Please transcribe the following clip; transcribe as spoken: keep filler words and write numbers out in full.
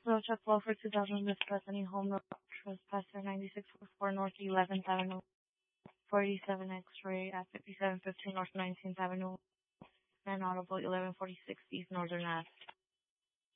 So check flow for two thousand Mistress any home road trespasser ninety-six forty-four North eleventh Avenue, forty-seven X-ray at fifty-seven fifteen North nineteenth Avenue, and audible eleven forty-six East Northern Ave.